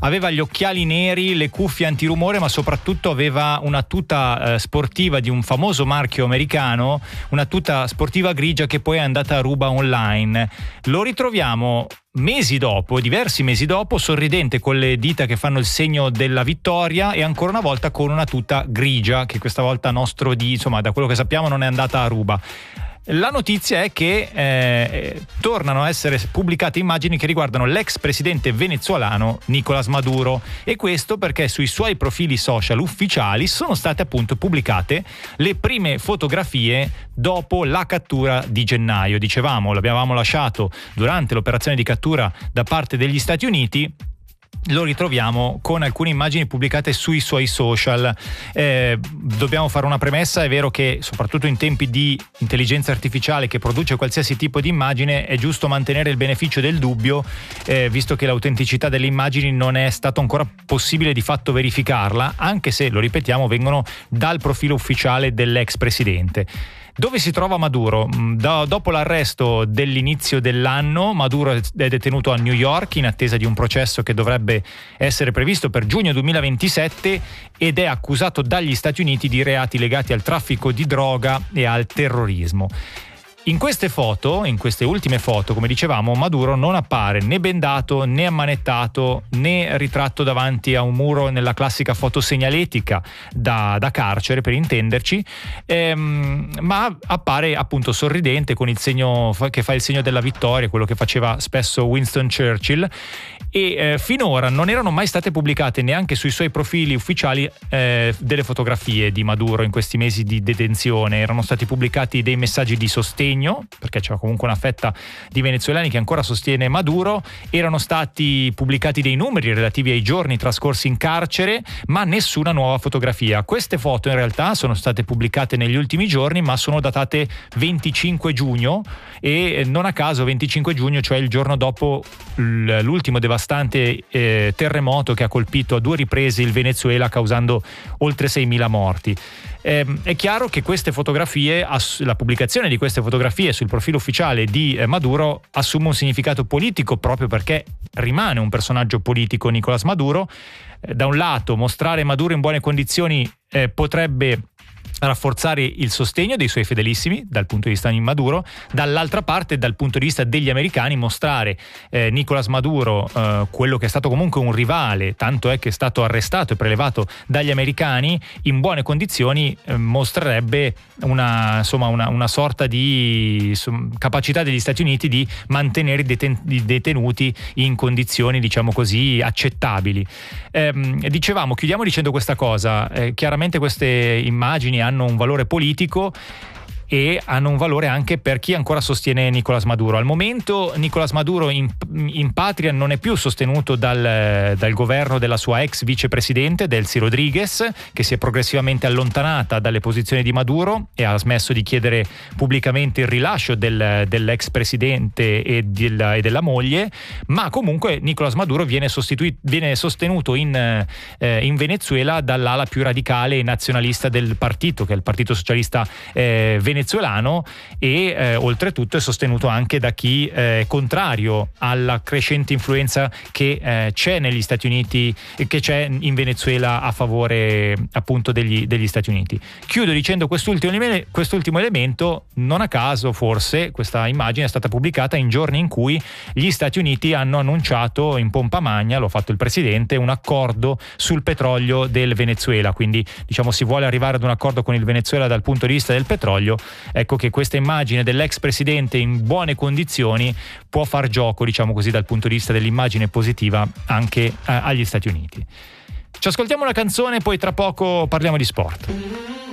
aveva gli occhiali neri, le cuffie antirumore, ma soprattutto aveva una tuta sportiva di un famoso marchio americano, una tuta sportiva grigia che poi è andata a ruba online. Lo ritroviamo diversi mesi dopo, sorridente con le dita che fanno il segno della vittoria e ancora una volta con una tuta grigia che questa volta da quello che sappiamo non è andata a ruba. La notizia è che tornano a essere pubblicate immagini che riguardano l'ex presidente venezuelano Nicolás Maduro, e questo perché sui suoi profili social ufficiali sono state appunto pubblicate le prime fotografie dopo la cattura di gennaio. Dicevamo, l'abbiamo lasciato durante l'operazione di cattura da parte degli Stati Uniti. Lo ritroviamo con alcune immagini pubblicate sui suoi social. Dobbiamo fare una premessa: è vero che soprattutto in tempi di intelligenza artificiale che produce qualsiasi tipo di immagine è giusto mantenere il beneficio del dubbio, visto che l'autenticità delle immagini non è stato ancora possibile di fatto verificarla, anche se, lo ripetiamo, vengono dal profilo ufficiale dell'ex presidente. Dove si trova Maduro? Dopo l'arresto dell'inizio dell'anno, Maduro è detenuto a New York in attesa di un processo che dovrebbe essere previsto per giugno 2027 ed è accusato dagli Stati Uniti di reati legati al traffico di droga e al terrorismo. In queste ultime foto, come dicevamo, Maduro non appare né bendato, né ammanettato, né ritratto davanti a un muro nella classica foto segnaletica da carcere, per intenderci, ma appare appunto sorridente con il segno che fa il segno della vittoria, quello che faceva spesso Winston Churchill, e finora non erano mai state pubblicate neanche sui suoi profili ufficiali delle fotografie di Maduro in questi mesi di detenzione. Erano stati pubblicati dei messaggi di sostegno, perché c'è comunque una fetta di venezuelani che ancora sostiene Maduro, erano stati pubblicati dei numeri relativi ai giorni trascorsi in carcere, ma nessuna nuova fotografia. Queste foto in realtà sono state pubblicate negli ultimi giorni, ma sono datate 25 giugno e non a caso 25 giugno, cioè il giorno dopo l'ultimo devastante terremoto che ha colpito a 2 riprese il Venezuela, causando oltre 6.000 morti. È chiaro che queste fotografie, la pubblicazione di queste fotografie sul profilo ufficiale di Maduro assume un significato politico, proprio perché rimane un personaggio politico Nicolás Maduro. Da un lato, mostrare Maduro in buone condizioni potrebbe rafforzare il sostegno dei suoi fedelissimi dal punto di vista di Maduro, dall'altra parte, dal punto di vista degli americani, mostrare Nicolás Maduro, quello che è stato comunque un rivale, tanto è che è stato arrestato e prelevato dagli americani, in buone condizioni, mostrerebbe una sorta di capacità degli Stati Uniti di mantenere i detenuti in condizioni, diciamo così, accettabili. Chiudiamo dicendo questa cosa: chiaramente queste immagini hanno un valore politico e hanno un valore anche per chi ancora sostiene Nicolás Maduro. Al momento Nicolás Maduro in patria non è più sostenuto dal governo della sua ex vicepresidente, Delcy Rodríguez, che si è progressivamente allontanata dalle posizioni di Maduro e ha smesso di chiedere pubblicamente il rilascio dell'ex presidente e della moglie, ma comunque Nicolás Maduro viene sostenuto in Venezuela dall'ala più radicale e nazionalista del partito, che è il Partito Socialista venezuelano, e oltretutto è sostenuto anche da chi è contrario alla crescente influenza che c'è negli Stati Uniti e che c'è in Venezuela a favore appunto degli Stati Uniti. Chiudo dicendo quest'ultimo elemento: non a caso forse questa immagine è stata pubblicata in giorni in cui gli Stati Uniti hanno annunciato in pompa magna, lo ha fatto il presidente, un accordo sul petrolio del Venezuela, quindi si vuole arrivare ad un accordo con il Venezuela dal punto di vista del petrolio. Ecco che questa immagine dell'ex presidente in buone condizioni può far gioco, dal punto di vista dell'immagine positiva anche agli Stati Uniti. Ci ascoltiamo una canzone, poi tra poco parliamo di sport.